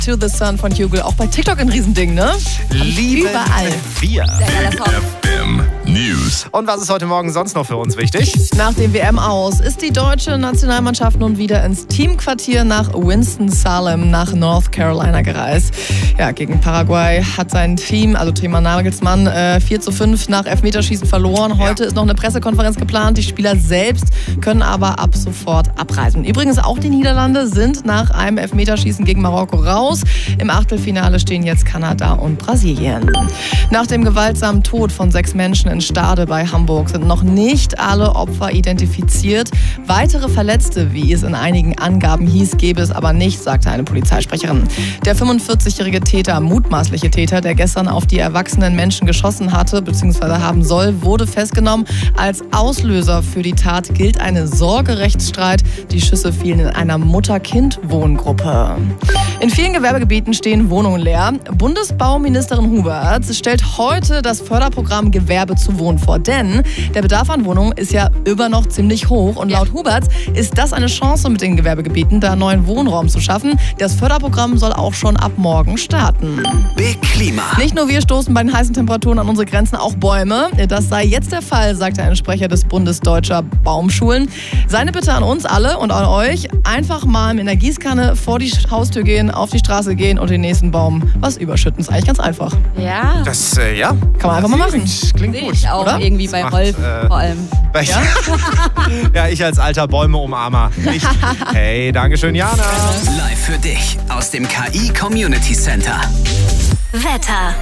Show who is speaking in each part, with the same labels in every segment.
Speaker 1: to the Sun von Hugo. Auch bei TikTok ein Riesending, ne?
Speaker 2: Lieben
Speaker 1: Überall.
Speaker 2: wir.
Speaker 3: FM News.
Speaker 2: Und was ist heute Morgen sonst noch für uns wichtig?
Speaker 1: Nach dem WM-Aus ist die deutsche Nationalmannschaft nun wieder ins Teamquartier nach Winston-Salem nach North Carolina gereist. Ja, gegen Paraguay hat sein Team, also Trainer Nagelsmann, 4:5 nach Elfmeterschießen verloren. Heute ist noch eine Pressekonferenz geplant. Die Spieler selbst können aber ab sofort abreisen. Übrigens auch die Niederlande sind nach einem Elfmeterschießen gegen Marokko raus. Im Achtelfinale stehen jetzt Kanada und Brasilien. Nach dem gewaltsamen Tod von 6 Menschen in Stade bei Hamburg sind noch nicht alle Opfer identifiziert. Weitere Verletzte, wie es in einigen Angaben hieß, gäbe es aber nicht, sagte eine Polizeisprecherin. Der 45-jährige Täter, mutmaßliche Täter, der gestern auf die erwachsenen Menschen geschossen hatte bzw. haben soll, wurde festgenommen. Als Auslöser für die Tat gilt ein Sorgerechtsstreit. Die Schüsse fielen in einer Mutter-Kind-Wohngruppe. In vielen Gewerbegebieten stehen Wohnungen leer. Bundesbauministerin Huberts stellt heute das Förderprogramm Gewerbe zu Wohnen vor. Denn der Bedarf an Wohnungen ist ja immer noch ziemlich hoch. Und laut Huberts ist das eine Chance mit den Gewerbegebieten, da neuen Wohnraum zu schaffen. Das Förderprogramm soll auch schon ab morgen starten.
Speaker 4: Big Klima.
Speaker 1: Nicht nur wir stoßen bei den heißen Temperaturen an unsere Grenzen, auch Bäume. Das sei jetzt der Fall, sagte ein Sprecher des Bundes Deutscher Baumschulen. Seine Bitte an uns alle und an euch, einfach mal mit einer Gießkanne vor die Haustür gehen, auf die Straße gehen und den nächsten Baum was überschütten. Ist eigentlich ganz einfach.
Speaker 5: Ja.
Speaker 2: Das, ja.
Speaker 1: Kann man einfach mal machen.
Speaker 2: Klingt
Speaker 5: Sehe
Speaker 2: gut.
Speaker 5: ich auch
Speaker 1: oder?
Speaker 5: irgendwie bei
Speaker 2: macht,
Speaker 5: Rolf vor allem.
Speaker 2: Ja? Ja, ich als alter Bäume-Umarmer. Nicht. Hey, Dankeschön, Jana.
Speaker 4: Live für dich aus dem KI Community Center.
Speaker 6: Wetter.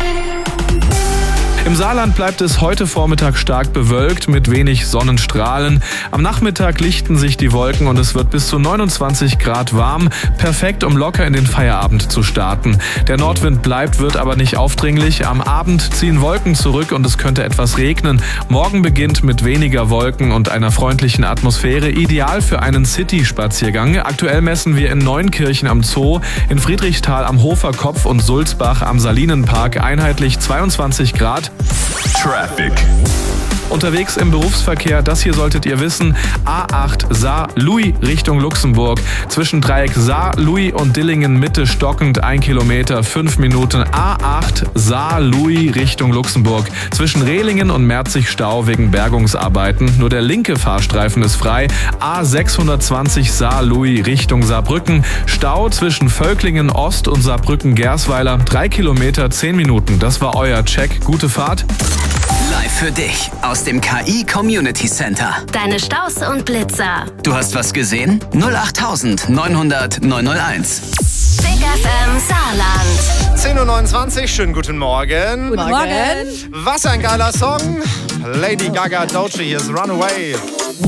Speaker 7: Im Saarland bleibt es heute Vormittag stark bewölkt mit wenig Sonnenstrahlen. Am Nachmittag lichten sich die Wolken und es wird bis zu 29 Grad warm. Perfekt, um locker in den Feierabend zu starten. Der Nordwind bleibt, wird aber nicht aufdringlich. Am Abend ziehen Wolken zurück und es könnte etwas regnen. Morgen beginnt mit weniger Wolken und einer freundlichen Atmosphäre. Ideal für einen City-Spaziergang. Aktuell messen wir in Neunkirchen am Zoo, in Friedrichsthal am Hoferkopf und Sulzbach am Salinenpark einheitlich 22 Grad.
Speaker 3: Traffic.
Speaker 7: Unterwegs im Berufsverkehr, das hier solltet ihr wissen, A8 Saar-Louis Richtung Luxemburg. Zwischen Dreieck Saar-Louis und Dillingen Mitte stockend 1 Kilometer, 5 Minuten. A8 Saar-Louis Richtung Luxemburg. Zwischen Rehlingen und Merzig Stau wegen Bergungsarbeiten. Nur der linke Fahrstreifen ist frei. A620 Saar-Louis Richtung Saarbrücken. Stau zwischen Völklingen Ost und Saarbrücken-Gersweiler. 3 Kilometer, 10 Minuten. Das war euer Check. Gute Fahrt.
Speaker 4: Live für dich aus dem KI Community Center.
Speaker 6: Deine Staus und Blitzer.
Speaker 4: Du hast was gesehen? 08000 900 901.
Speaker 6: Big FM Saarland.
Speaker 2: 10:29 Uhr, schönen guten Morgen.
Speaker 1: Guten Morgen.
Speaker 2: Was ein geiler Song. Lady Gaga, Doechii, hier ist Runaway.